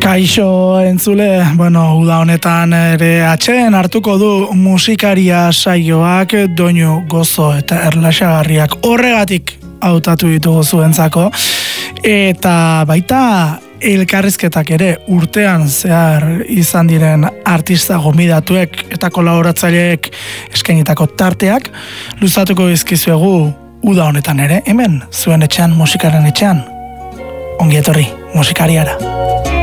Kaixo entzule, uda honetan ere atxeen hartuko du musikaria saioak doinu gozo eta erlaxagarriak horregatik hautatu ditugu zuentzako eta baita elkarrizketak ere urtean zehar izan diren artista gomidatuek eta kolaboratzaileek eskainitako tarteak luzatuko dizkizuegu uda honetan ere, hemen zuen etxean, musikaren etxean. Ongi etorri, musikariara.